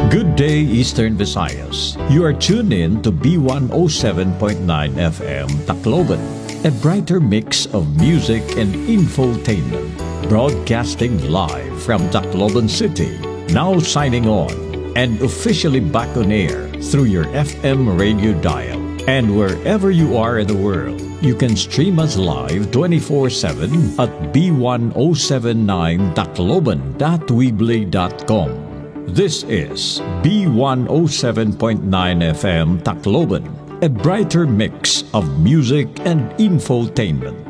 Good day, Eastern Visayas. You are tuned in to B107.9 FM Tacloban, a brighter mix of music and infotainment, broadcasting live from Tacloban City. Now signing on and officially back on air through your FM radio dial. And wherever you are in the world, you can stream us live 24/7 at b107.9tacloban.weebly.com. This is B107.9 FM Tacloban, a brighter mix of music and infotainment.